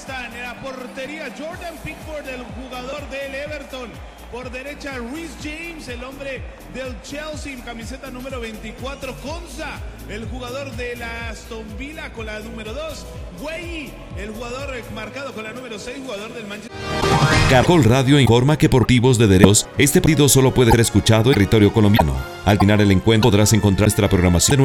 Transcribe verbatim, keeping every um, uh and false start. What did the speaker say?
están en la portería Jordan Pickford, el jugador del Everton. Por derecha, Reece James, el hombre del Chelsea, camiseta número veinticuatro. Konsa, el jugador de la Aston Villa, con la número dos. Guehi, el jugador marcado con la número seis, jugador del Manchester. Caracol Radio informa que por motivos de derechos, este partido solo puede ser escuchado en territorio colombiano. Al final el encuentro podrás encontrar nuestra programación de